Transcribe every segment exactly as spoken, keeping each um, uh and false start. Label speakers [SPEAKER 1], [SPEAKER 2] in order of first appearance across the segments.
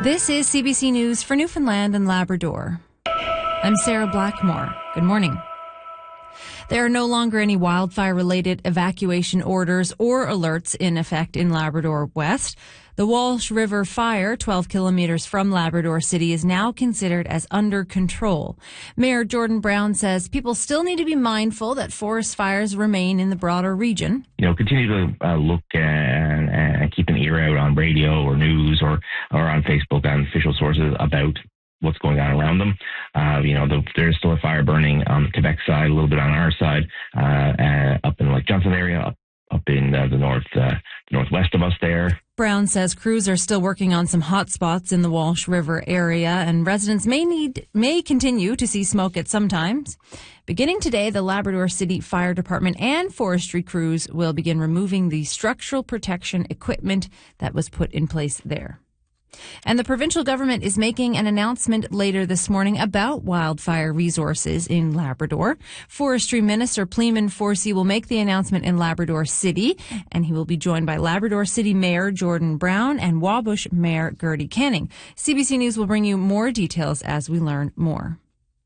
[SPEAKER 1] This is C B C News for Newfoundland and Labrador. I'm Sarah Blackmore. Good morning. There are no longer any wildfire-related evacuation orders or alerts in effect in Labrador West. The Walsh River fire, twelve kilometers from Labrador City, is now considered as under control. Mayor Jordan Brown says people still need to be mindful that forest fires remain in the broader region.
[SPEAKER 2] You know, continue to uh, look and, and keep an ear out on radio or news or, or on Facebook on official sources about what's going on around them. Uh, you know, the, there's still a fire burning on the Quebec side, a little bit on our side, uh, uh, up in Lake Johnson area, up, up in uh, the north, uh, northwest of us there.
[SPEAKER 1] Brown says crews are still working on some hot spots in the Walsh River area, and residents may need may continue to see smoke at some times. Beginning today, the Labrador City Fire Department and forestry crews will begin removing the structural protection equipment that was put in place there. And the provincial government is making an announcement later this morning about wildfire resources in Labrador. Forestry Minister Pleeman Forsey will make the announcement in Labrador City, and he will be joined by Labrador City Mayor Jordan Brown and Wabush Mayor Gertie Canning. C B C News will bring you more details as we learn more.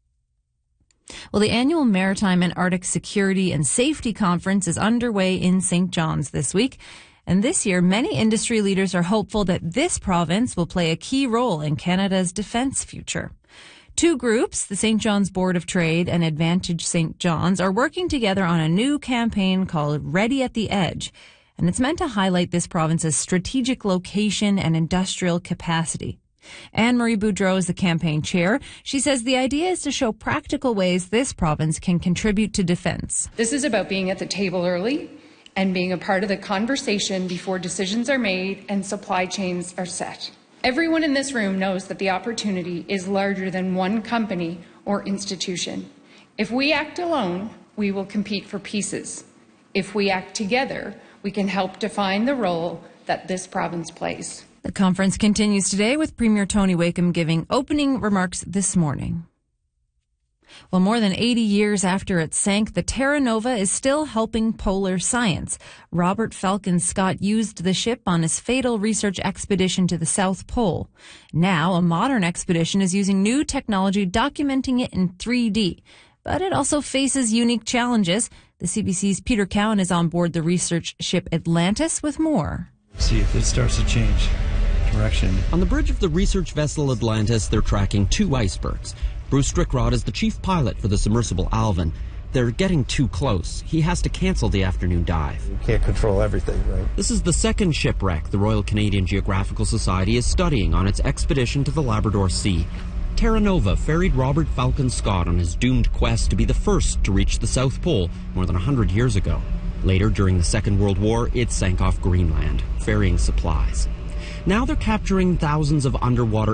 [SPEAKER 1] Well, the annual Maritime and Arctic Security and Safety Conference is underway in Saint John's this week. And this year, many industry leaders are hopeful that this province will play a key role in Canada's defense future. Two groups, the Saint John's Board of Trade and Advantage Saint John's, are working together on a new campaign called Ready at the Edge. And it's meant to highlight this province's strategic location and industrial capacity. Anne-Marie Boudreau is the campaign chair. She says the idea is to show practical ways this province can contribute to defense.
[SPEAKER 3] This is about being at the table early and being a part of the conversation before decisions are made and supply chains are set. Everyone in this room knows that the opportunity is larger than one company or institution. If we act alone, we will compete for pieces. If we act together, we can help define the role that this province plays.
[SPEAKER 1] The conference continues today with Premier Tony Wakeham giving opening remarks this morning. Well, more than eighty years after it sank, the Terra Nova is still helping polar science. Robert Falcon Scott used the ship on his fatal research expedition to the South Pole. Now, a modern expedition is using new technology, documenting it in three D. But it also faces unique challenges. The C B C's Peter Cowan is on board the research ship Atlantis with more.
[SPEAKER 4] See if it starts to change direction.
[SPEAKER 5] On the bridge of the research vessel Atlantis, they're tracking two icebergs. Bruce Strickrod is the chief pilot for the submersible Alvin. They're getting too close. He has to cancel the afternoon dive.
[SPEAKER 4] You can't control everything, right?
[SPEAKER 5] This is the second shipwreck the Royal Canadian Geographical Society is studying on its expedition to the Labrador Sea. Terra Nova ferried Robert Falcon Scott on his doomed quest to be the first to reach the South Pole more than one hundred years ago. Later, during the Second World War, it sank off Greenland, ferrying supplies. Now they're capturing thousands of underwater